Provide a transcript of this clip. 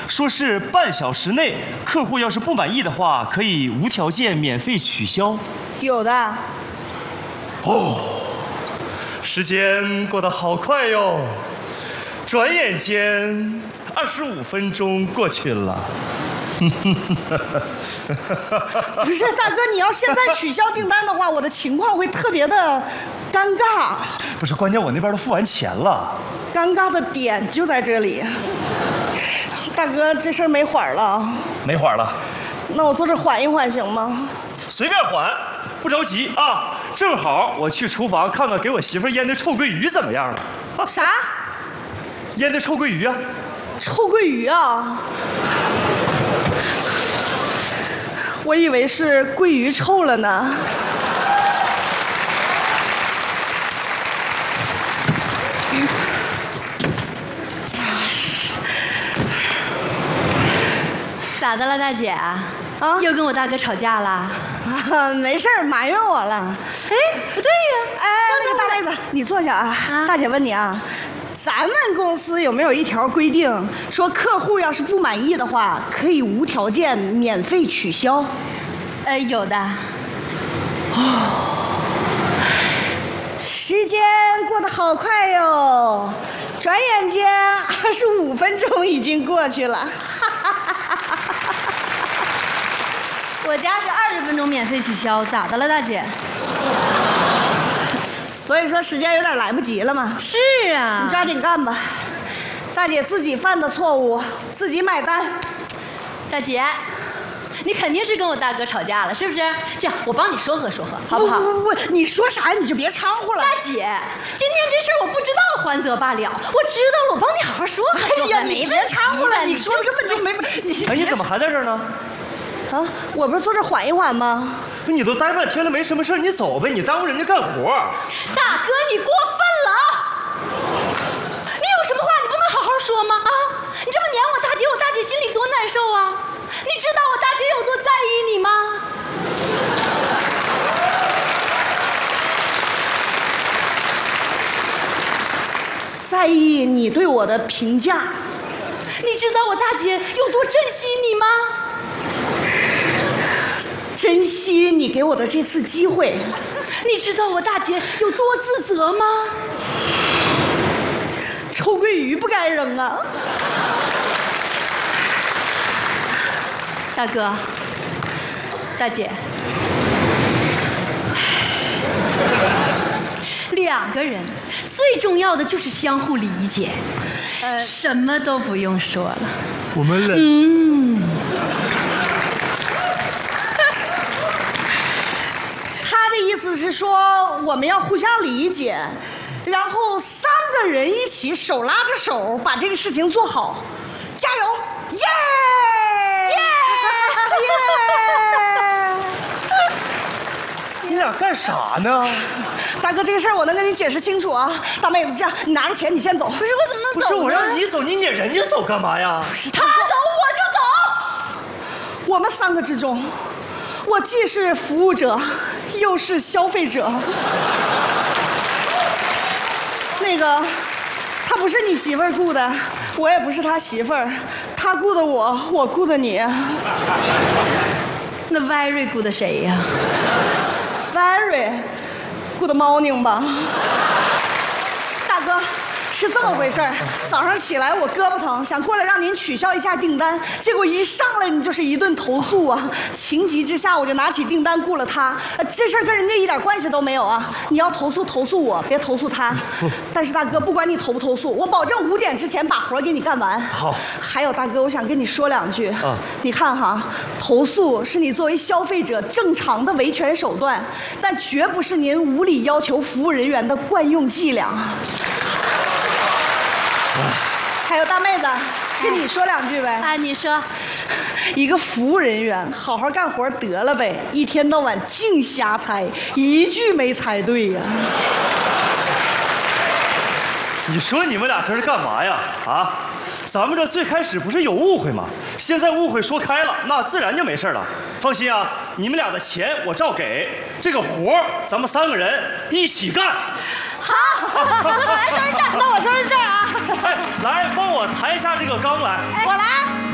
说是半小时内，客户要是不满意的话，可以无条件免费取消。 有的。 哦，时间过得好快哟，转眼间25分钟过去了。 不是大哥，你要现在取消订单的话，我的情况会特别的尴尬。 不是，关键我那边都付完钱了。 尴尬的点就在这里。大哥，这事儿没缓了。 没缓了。 那我坐这缓一缓行吗？ 随便缓，不着急啊。正好我去厨房看看给我媳妇腌的臭鳜鱼怎么样了。 啥？ 腌的臭鳜鱼啊？ 臭鳜鱼啊？我以为是鳜鱼臭了呢。 咋的了，大姐？啊，又跟我大哥吵架了？ 啊，没事儿，埋怨我了。 哎，不对呀！ 哎，那个大妹子，你坐下啊。大姐问你啊，咱们公司有没有一条规定，说客户要是不满意的话，可以无条件免费取消？ 有的。 哦，时间过得好快哟，转眼间25分钟已经过去了。 我家是20分钟免费取消，咋的了，大姐？ 所以说时间有点来不及了嘛。 是啊， 你抓紧干吧。大姐自己犯的错误，自己买单。 大姐，你肯定是跟我大哥吵架了，是不是？这样，我帮你说和说和，好不好？ 不，你说啥你就别掺和了。 大姐，今天这事儿我不知道，还则罢了。我知道了，我帮你好好说和说和。 哎呀，你别掺和了，你说的根本就没。 哎，你怎么还在这儿呢？ 啊，我不是坐这缓一缓吗？ 你都待半天了，没什么事，你走呗，你耽误人家干活。 大哥，你过分了！你有什么话你不能好好说吗？啊，你这么撵我大姐，我大姐心里多难受啊！你知道我大姐有多在意你吗？ 在意你对我的评价。 你知道我大姐有多珍惜你吗？ 珍惜你给我的这次机会。 你知道我大姐有多自责吗？ 臭鳜鱼不该扔啊！ 大哥，大姐，两个人最重要的就是相互理解，什么都不用说了。 我们冷。 他的意思是说我们要互相理解，然后3个人一起手拉着手把这个事情做好，加油！耶！ 你俩干啥呢？ 大哥，这个事儿我能跟你解释清楚啊。大妹子，这样你拿着钱，你先走。 不是，我怎么能走呢？ 不是我让你走，你撵人家走干嘛呀？ 他走我就走。 我们3个之中，我既是服务者，又是消费者。那个，他不是你媳妇儿雇的，我也不是他媳妇儿，他雇的我，我雇的你。 那 Very 雇的谁呀 ？Very good morning 吧，大哥。是这么回事儿，早上起来我胳膊疼，想过来让您取消一下订单，结果一上来你就是一顿投诉啊！情急之下我就拿起订单雇了他，这事儿跟人家一点关系都没有啊！你要投诉投诉我，别投诉他。但是大哥，不管你投不投诉，我保证5点之前把活给你干完。 好。 还有大哥，我想跟你说2句。你看哈，投诉是你作为消费者正常的维权手段，但绝不是您无理要求服务人员的惯用伎俩。还有大妹子，跟你说2句呗。 啊，你说， 一个服务人员好好干活得了呗，一天到晚净瞎猜，一句没猜对呀。 你说你们俩这是干嘛呀？啊，咱们这最开始不是有误会吗？现在误会说开了，那自然就没事了。放心啊，你们俩的钱我照给，这个活咱们3个人一起干。 好，那我来收拾这儿，那我收拾这儿啊。 哎，来帮我抬一下这个缸来。 我来。